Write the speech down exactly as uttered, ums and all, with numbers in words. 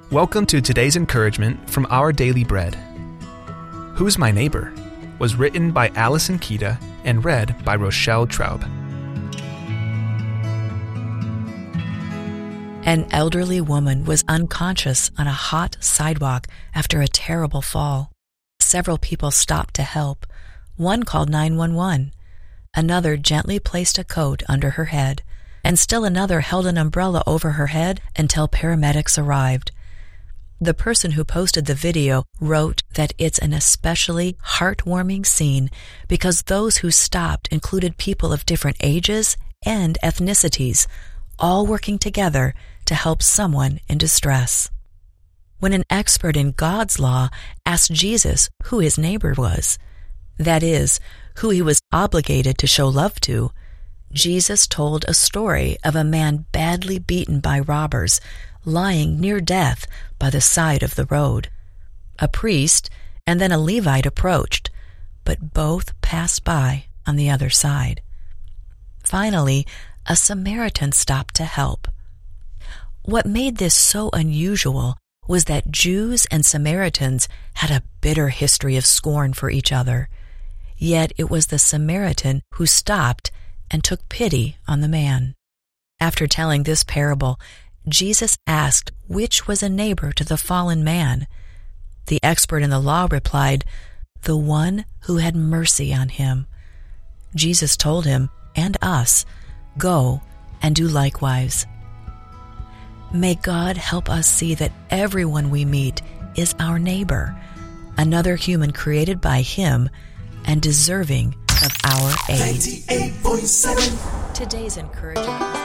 Welcome to today's encouragement from Our Daily Bread. Who's My Neighbor? Was written by Allison Keita and read by Rochelle Traub. An elderly woman was unconscious on a hot sidewalk after a terrible fall. Several people stopped to help. One called nine one one. Another gently placed a coat under her head, and still another held an umbrella over her head until paramedics arrived. The person who posted the video wrote that it's an especially heartwarming scene because those who stopped included people of different ages and ethnicities, all working together to help someone in distress. When an expert in God's law asked Jesus who his neighbor was, that is, who he was obligated to show love to, Jesus told a story of a man badly beaten by robbers, lying near death by the side of the road. A priest and then a Levite approached, but both passed by on the other side. Finally, a Samaritan stopped to help. What made this so unusual was that Jews and Samaritans had a bitter history of scorn for each other. Yet it was the Samaritan who stopped and took pity on the man. After telling this parable, Jesus asked which was a neighbor to the fallen man. The expert in the law replied, "The one who had mercy on him." Jesus told him, and us, "Go and do likewise." May God help us see that everyone we meet is our neighbor, another human created by Him and deserving of our aid. ninety-eight point seven Today's encouragement.